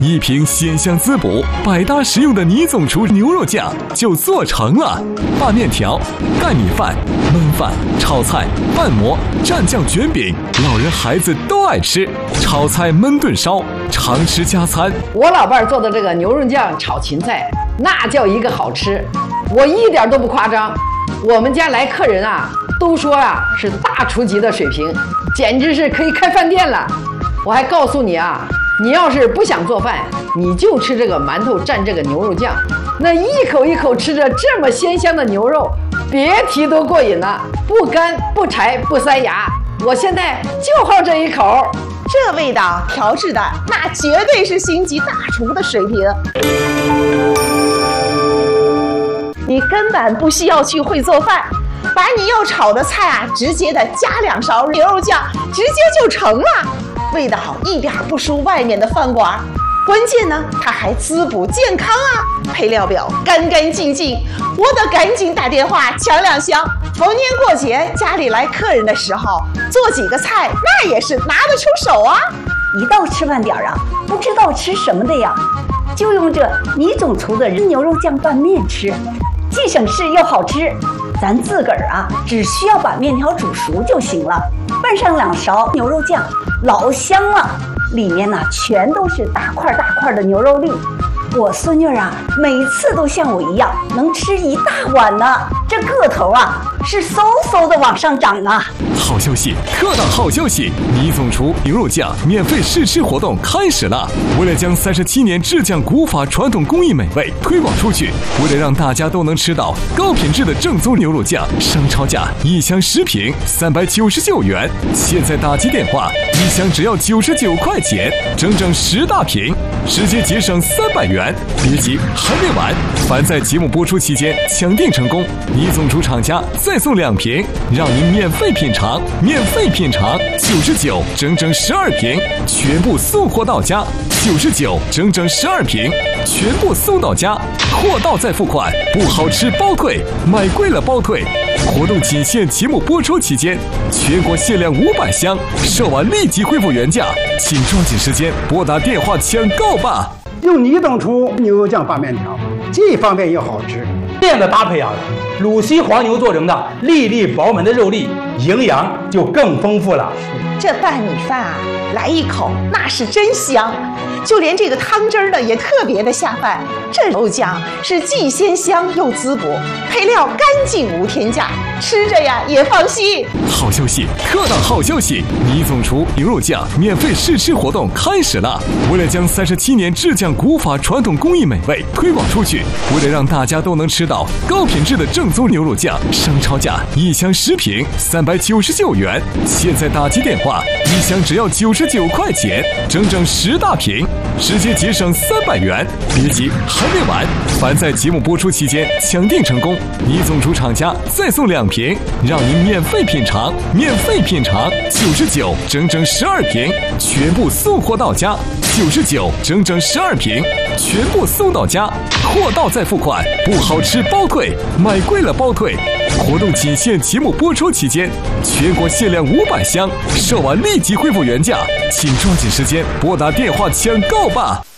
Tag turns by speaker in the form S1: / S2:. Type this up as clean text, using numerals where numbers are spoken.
S1: 一瓶鲜香滋补、百搭实用的倪总厨牛肉酱就做成了。把面条、盖米饭、焖饭、炒菜、拌馍、蘸酱卷饼，老人孩子都爱吃。炒菜焖炖烧，常吃加餐。
S2: 我老伴儿做的这个牛肉酱炒芹菜，那叫一个好吃，我一点都不夸张。我们家来客人啊，都说啊是大厨级的水平，简直是可以开饭店了。我还告诉你啊，你要是不想做饭，你就吃这个馒头蘸这个牛肉酱，那一口一口吃着这么鲜香的牛肉，别提多过瘾了，不干不柴不塞牙。我现在就好这一口，
S3: 这味道调制的那绝对是星级大厨的水平。你根本不需要去会做饭，把你要炒的菜啊，直接的加2勺牛肉酱，直接就成了。味道一点不输外面的饭馆，关键呢，它还滋补健康啊！配料表干干净净，我得赶紧打电话抢2箱。逢年过节家里来客人的时候，做几个菜那也是拿得出手啊！
S4: 一到吃饭点啊，不知道吃什么的呀，就用这倪总厨的牛肉酱拌面吃，既省事又好吃。咱自个儿啊，只需要把面条煮熟就行了，拌上2勺牛肉酱，老香了。里面呢全都是大块大块的牛肉粒。我孙女啊，每次都像我一样，能吃一大碗呢。这个头啊，是嗖嗖的往上涨啊！
S1: 好消息，特大好消息！倪总厨牛肉酱免费试吃活动开始了。为了将37年制酱古法传统工艺美味推广出去，为了让大家都能吃到高品质的正宗牛肉酱，商超价1箱10瓶399元，现在打击电话，1箱只要99块钱，整整10大瓶，直接节省300元。别急，还没完！凡在节目播出期间抢订成功，倪总厨厂家再送2瓶，让您免费品尝，99整整12瓶，全部送货到家，99整整12瓶，全部送到家，货到再付款，不好吃包退，买贵了包退。活动仅限节目播出期间，全国限量500箱，售完立即恢复原价，请抓紧时间拨打电话抢购吧。
S5: 用倪总厨牛肉酱拌面条，既方便又好吃。
S6: 这样的搭配啊，鲁西黄牛做成的粒粒饱满的肉粒，营养就更丰富了。
S3: 这拌米饭啊，来一口那是真香，就连这个汤汁儿呢也特别的下饭。这肉酱是既鲜香又滋补，配料干净无添加，吃着呀也放心。
S1: 好消息，特大好消息！倪总厨牛肉酱免费试吃活动开始了。为了将37年制酱古法传统工艺美味推广出去，为了让大家都能吃到高品质的正宗牛肉酱，商超价1箱10瓶399元，现在打击电话，1箱只要99块钱，整整10大瓶，直接节省300元。别急，还没完！凡在节目播出期间抢订成功，倪总厨厂家再送2瓶，让您免费品尝，99整整12瓶，全部送货到家，99整整12瓶，全部送到家，货到再付款，不好吃包退，买贵了包退。活动仅限节目播出期间，全国限量500箱，售完立即恢复原价，请抓紧时间拨打电话抢购吧。